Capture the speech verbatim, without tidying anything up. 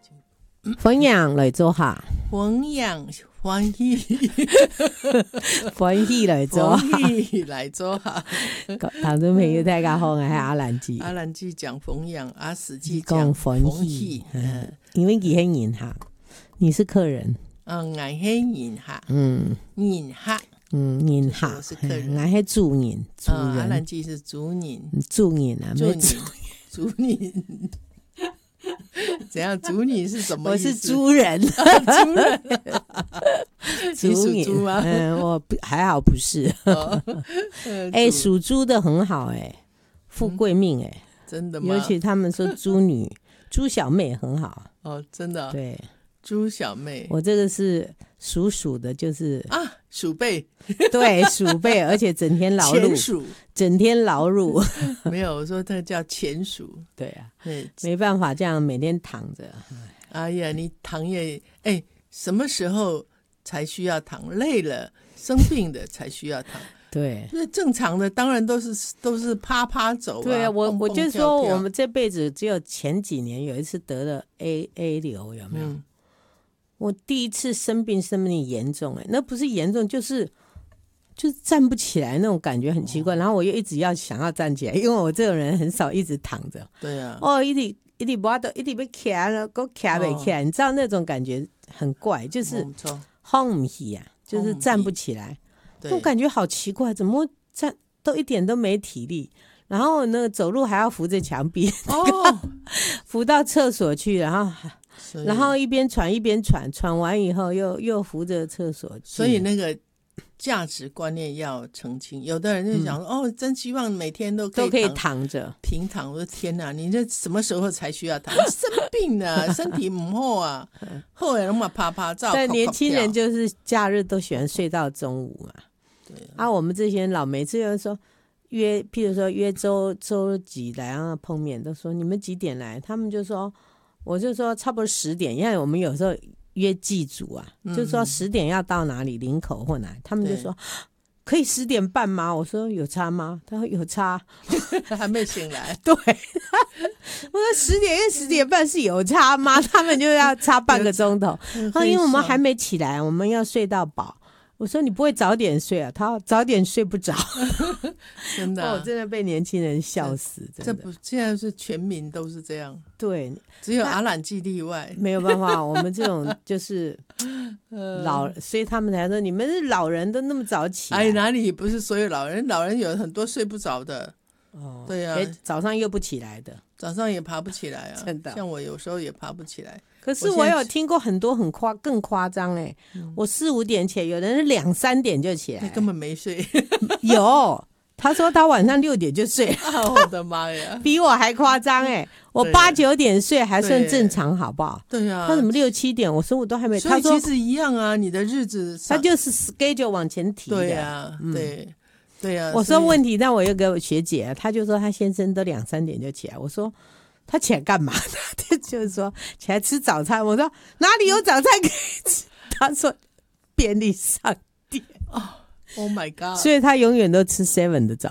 分享来做下， 分享欢喜， 欢喜来做下， 欢喜来做下。 唐中朋友大家好，我是阿兰姐。 阿兰姐讲分享，阿史记讲讲欢欢喜喜。， 嗯，因为你是人哈，你是客人， 嗯，俺是人哈， 嗯人哈， 嗯，人哈， 我是客人俺是主人，主嗯，阿兰人， 姐是主人， 主人啊， 主人没主， 主人。怎样？主你是什么我意思？ 是猪人， 猪人，你属人猪吗？ 嗯，我不还好不是， 哦哎， 猪属猪的很好哎，富贵命哎， 真的吗？ 尤其他们说猪女、猪小妹很好， 哦，真的啊， 对。 猪小妹我这个是属鼠的，就是啊，鼠辈对鼠辈，而且整天劳碌， 前鼠整天劳碌。 没有，我说这叫前鼠。 对啊， 对， 没办法，这样每天躺着。 哎呀，你躺也哎，什么时候才需要躺？累了、生病的才需要躺。 对那正常的当然都是都是啪啪走啊。 对啊，我蹦蹦我就跳跳说我们这辈子只有前几年有一次得了 A A 流，有没有？ 嗯我第一次生病生病严重、欸，哎，那不是严重，就是就是站不起来那种感觉很奇怪。然后我又一直要想要站起来，因为我这种人很少一直躺着。 对啊， 哦，一直一直不得，一直被卡了，给我卡不起来，你知道那种感觉很怪，就是没错晃不起啊，就是站不起来，那对种感觉好奇怪，怎么站都一点都没体力。然后那个走路还要扶着墙壁， 哦， 扶到厕所去，然后所以然后一边喘一边喘，喘完以后又又扶着厕所去。 所以那个价值观念要澄清。有的人就想说，哦，真希望每天都可以都可以躺躺着。 平躺。我说天哪，你这什么时候才需要躺？生病了，身体不好啊，后来那么啪啪照。 但扣年轻人扣就是假日都喜欢睡到中午嘛。 对啊，我们这些人老每次就说约，譬如说约周周几来啊碰面，都说你们几点来？他们就说，我就说差不多十点，因为我们有时候约祭祖啊， 嗯就说十点要到哪里林口或哪里，他们就对说可以十点半吗？我说有差吗？他说有差。 还没醒来。 对，我说十点跟十点半是有差吗？他们就要差半个钟头。他说因为我们还没起来，我们要睡到饱。我说你不会早点睡啊？他说早点睡不着。 真的啊、 哦，真的被年轻人笑死， 这真的。 不现在是全民都是这样， 对， 只有阿懒记例外。 没有办法，我们这种就是呃老，所以他们才说你们是老人都那么早起来。 哎，哪里不是所有老人？老人有很多睡不着的， 哦， 对啊哎早上又不起来的。 早上也爬不起来啊。 真的像我有时候也爬不起来。 可是我现在我有听过很多很夸更夸张哎，我四五点起来，有人是两三点就起来， 那根本没睡。 有。他说他晚上六点就睡， 啊，我的妈呀！ 比我还夸张哎！我对八九点睡还算正常，好不好？ 对啊， 他怎么六七点？我说我都还没。 所他说以其实一样啊，你的日子上他就是 schedule 往前提的。 对啊，对对啊。 我所以说问题，但我有个学姐，她就说她先生都两三点就起来。我说他起来干嘛？他就是说起来吃早餐。我说哪里有早餐可以吃？他说便利商店。 ，Oh my God！ 所以他永远都吃 seven 的早